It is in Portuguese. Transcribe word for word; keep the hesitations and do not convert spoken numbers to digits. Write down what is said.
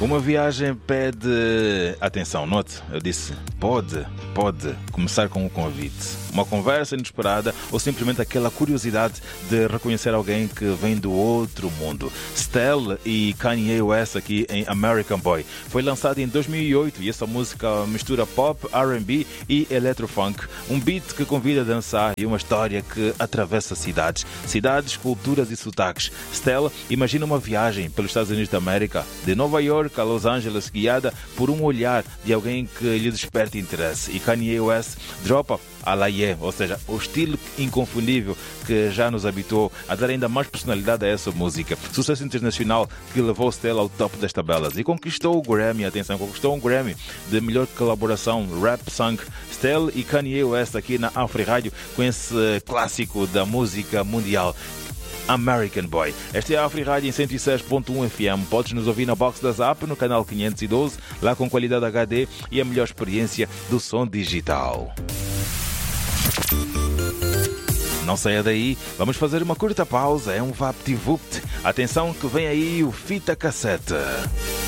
Uma viagem pede atenção, note, eu disse pode, pode começar com um convite. Uma conversa inesperada ou simplesmente aquela curiosidade de reconhecer alguém que vem do outro mundo. Stell e Kanye West aqui em American Boy. Foi lançado em dois mil e oito e essa música mistura pop, R and B e electrofunk. Um beat que convida a dançar e uma história que atravessa cidades. Cidades, culturas e sotaques. Stell imagina uma viagem pelos Estados Unidos da América, de Nova York a Los Angeles, guiada por um olhar de alguém que lhe desperta interesse. E Kanye West dropa a Laie, ou seja, o estilo inconfundível que já nos habituou a dar ainda mais personalidade a essa música. Sucesso internacional que levou Stell ao topo das tabelas e conquistou o Grammy, atenção, conquistou um Grammy de melhor colaboração rap song. Stell e Kanye West aqui na Afri Rádio com esse clássico da música mundial. American Boy. Esta é a Afri Rádio em cento e seis ponto um F M. Podes nos ouvir na box da Zap, no canal quinhentos e doze, lá com qualidade H D e a melhor experiência do som digital. Não saia daí, vamos fazer uma curta pausa, é um vapt-vupt. Atenção que vem aí o fita cassete.